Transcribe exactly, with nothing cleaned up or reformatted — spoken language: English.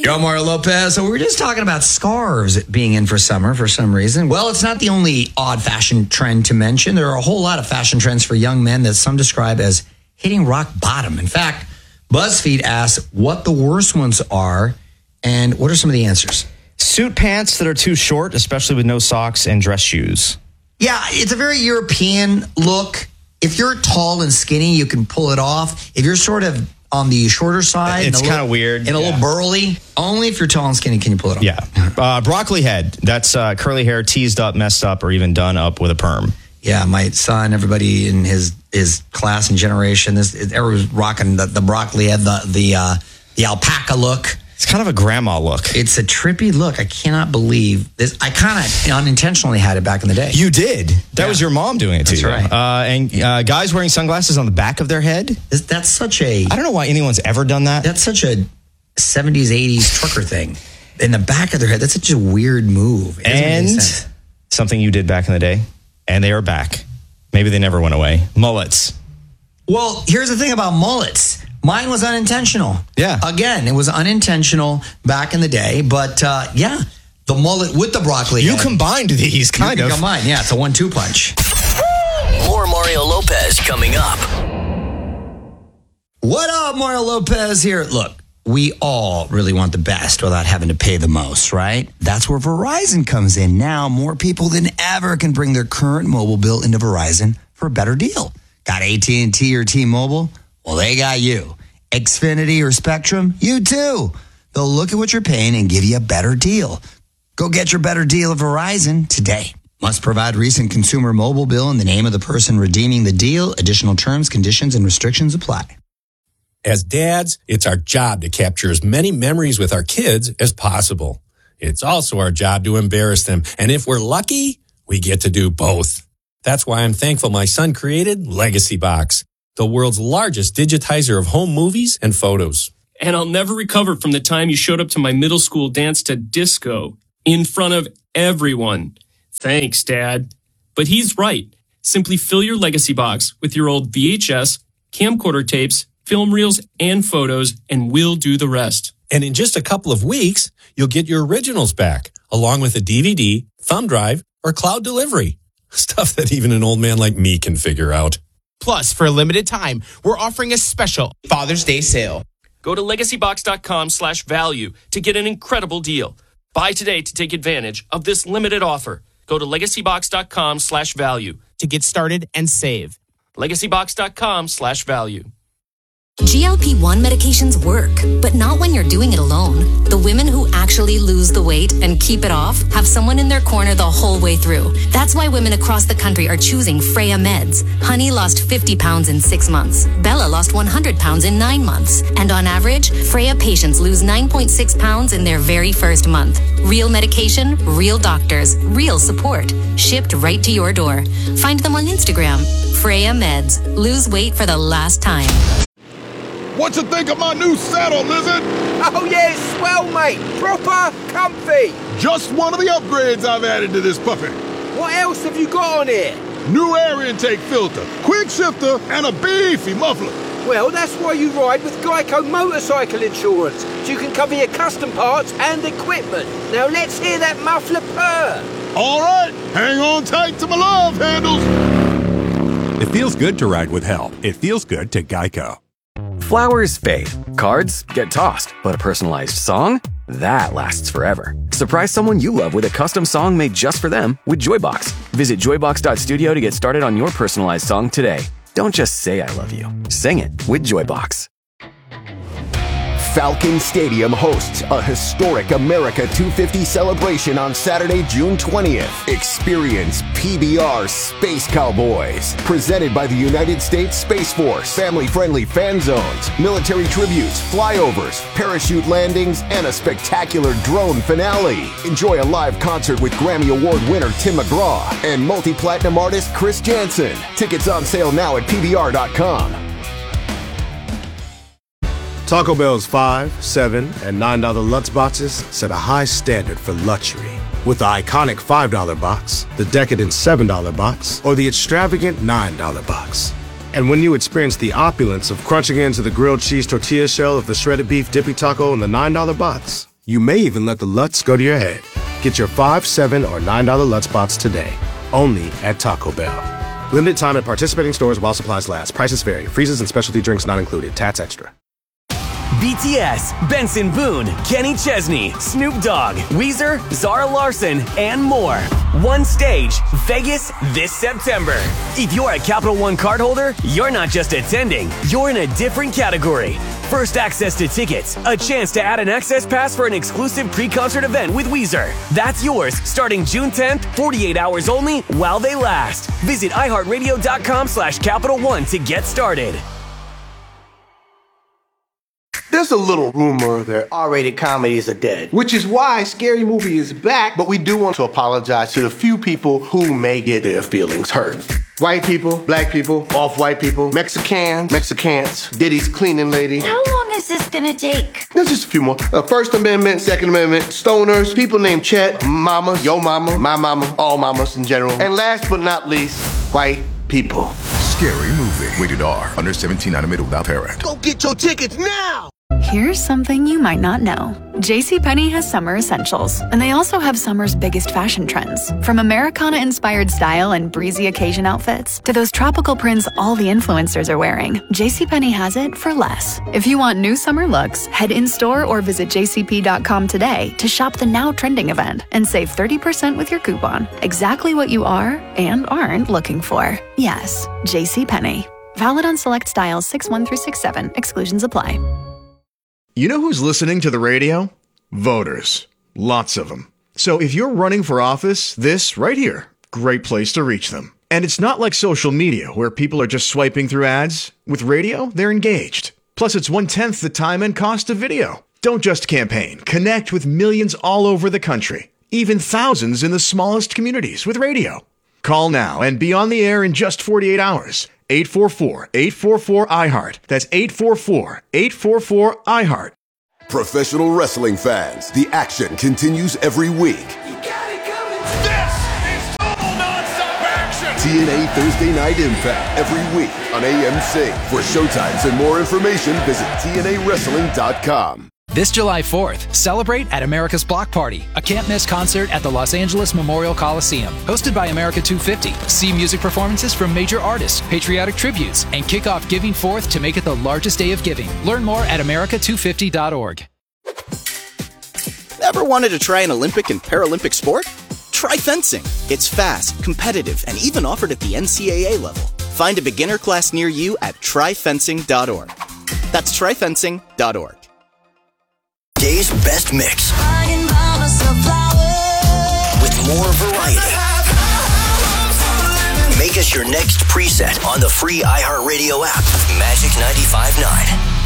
Yo, Mario Lopez. So we were just talking about scarves being in for summer for some reason. Well, it's not the only odd fashion trend to mention. There are a whole lot of fashion trends for young men that some describe as hitting rock bottom. In fact, BuzzFeed asked what the worst ones are and what are some of the answers? Suit pants that are too short, especially with no socks, and dress shoes. Yeah, it's a very European look. If you're tall and skinny, you can pull it off. If you're sort of on the shorter side, it's kind of weird. And a little burly, only if you're tall and skinny can you pull it off. Yeah. Uh, broccoli head. That's uh, curly hair teased up, messed up, or even done up with a perm. Yeah, my son, everybody in his his class and generation, this everyone was rocking the, the broccoli head, the the uh, the alpaca look. It's kind of a grandma look. It's a trippy look. I cannot believe this. I kind of unintentionally had it back in the day. You did. That yeah. was your mom doing it to That's you. Right. Uh, and uh, guys wearing sunglasses on the back of their head. That's such a... I don't know why anyone's ever done that. That's such a seventies, eighties trucker thing. In the back of their head, that's such a weird move. It and something you did back in the day, and they are back. Maybe they never went away. Mullets. Well, here's the thing about mullets. Mine was unintentional. Yeah. Again, it was unintentional back in the day. But, uh, yeah, the mullet with the broccoli You head. combined these, kind you of. Combined, yeah. It's a one two punch. More Mario Lopez coming up. What up, Mario Lopez here. Look, we all really want the best without having to pay the most, right? That's where Verizon comes in. Now, more people than ever can bring their current mobile bill into Verizon for a better deal. Got A T and T or T-Mobile? Well, they got you. Xfinity or Spectrum? You too. They'll look at what you're paying and give you a better deal. Go get your better deal at Verizon today. Must provide recent consumer mobile bill in the name of the person redeeming the deal. Additional terms, conditions, and restrictions apply. As dads, it's our job to capture as many memories with our kids as possible. It's also our job to embarrass them. And if we're lucky, we get to do both. That's why I'm thankful my son created Legacy Box, the world's largest digitizer of home movies and photos. And I'll never recover from the time you showed up to my middle school dance to disco in front of everyone. Thanks, Dad. But he's right. Simply fill your Legacy Box with your old V H S, camcorder tapes, film reels, and photos, and we'll do the rest. And in just a couple of weeks, you'll get your originals back, along with a D V D, thumb drive, or cloud delivery. Stuff that even an old man like me can figure out. Plus, for a limited time, we're offering a special Father's Day sale. Go to legacybox.com slash value to get an incredible deal. Buy today to take advantage of this limited offer. Go to legacybox.com slash value to get started and save. legacybox.com slash value. G L P one medications work, but not when you're doing it alone. The women who actually lose the weight and keep it off have someone in their corner the whole way through. That's why women across the country are choosing Freya Meds. Honey lost fifty pounds in six months. Bella lost one hundred pounds in nine months. And on average, Freya patients lose nine point six pounds in their very first month. Real medication, real doctors, real support. Shipped right to your door. Find them on Instagram. Freya Meds. Lose weight for the last time. What you think of my new saddle, Lizard? Oh yeah, it's swell, mate. Proper comfy. Just one of the upgrades I've added to this puppy. What else have you got on here? New air intake filter, quick shifter, and a beefy muffler. Well, that's why you ride with Geico Motorcycle Insurance, so you can cover your custom parts and equipment. Now let's hear that muffler purr. All right, hang on tight to my love handles. It feels good to ride with help. It feels good to Geico. Flowers fade, cards get tossed, but a personalized song? That lasts forever. Surprise someone you love with a custom song made just for them with Joybox. Visit joybox dot studio to get started on your personalized song today. Don't just say I love you. Sing it with Joybox. Falcon Stadium hosts a historic America two fifty celebration on Saturday, June twentieth. Experience P B R Space Cowboys, presented by the United States Space Force. Family-friendly fan zones, military tributes, flyovers, parachute landings, and a spectacular drone finale. Enjoy a live concert with Grammy Award winner Tim McGraw and multi-platinum artist Chris Jansen. Tickets on sale now at P B R dot com. Taco Bell's five, seven, and nine dollar Lutz boxes set a high standard for luxury. With the iconic five dollar box, the decadent seven dollar box, or the extravagant nine dollar box. And when you experience the opulence of crunching into the grilled cheese tortilla shell of the shredded beef dippy taco in the nine dollar box, You may even let the Lutz go to your head. Get your five, seven, or nine dollar Lutz box today. Only at Taco Bell. Limited time at participating stores while supplies last. Prices vary. Freezes and specialty drinks not included. Tats extra. B T S, Benson Boone, Kenny Chesney, Snoop Dogg, Weezer, Zara Larson, and more. One stage, Vegas this September. If you're a Capital One cardholder, you're not just attending, you're in a different category. First access to tickets, a chance to add an access pass for an exclusive pre-concert event with Weezer. That's yours starting June tenth, forty-eight hours only while they last. Visit iHeartRadio.com slash Capital One to get started. There's a little rumor that R-rated comedies are dead, which is why Scary Movie is back, but we do want to apologize to the few people who may get their feelings hurt. White people, black people, off-white people, Mexicans, Mexicans, Diddy's cleaning lady. How long is this gonna take? There's just a few more. Uh, First Amendment, Second Amendment, stoners, people named Chet, mamas, yo mama, my mama, all mamas in general. And last but not least, white people. Scary Movie. Rated R. Under seventeen, animated without parent. Go get your tickets now! Here's something you might not know. JCPenney has summer essentials, and they also have summer's biggest fashion trends. From Americana-inspired style and breezy occasion outfits to those tropical prints all the influencers are wearing, JCPenney has it for less. If you want new summer looks, head in-store or visit j c p dot com today to shop the now trending event and save thirty percent with your coupon. Exactly what you are and aren't looking for. Yes, JCPenney. Valid on select styles six one through six seven. Exclusions apply. You know who's listening to the radio? Voters. Lots of them. So if you're running for office, this right here, great place to reach them. And it's not like social media where people are just swiping through ads. With radio, they're engaged. Plus, it's one-tenth the time and cost of video. Don't just campaign. Connect with millions all over the country. Even thousands in the smallest communities with radio. Call now and be on the air in just forty-eight hours. eight four four, eight four four, I heart. That's eight four four, eight four four, I heart. Professional wrestling fans, the action continues every week. This is total nonstop action. T N A Thursday Night Impact every week on A M C. For showtimes and more information, visit T N A wrestling dot com. This July fourth, celebrate at America's Block Party, a can't-miss concert at the Los Angeles Memorial Coliseum. Hosted by America two fifty, see music performances from major artists, patriotic tributes, and kick off Giving Fourth to make it the largest day of giving. Learn more at america two fifty dot org. Ever wanted to try an Olympic and Paralympic sport? Try fencing. It's fast, competitive, and even offered at the N C A A level. Find a beginner class near you at try fencing dot org. That's try fencing dot org. Day's best mix. With more variety. Make us your next preset on the free iHeartRadio app. Magic ninety-five point nine.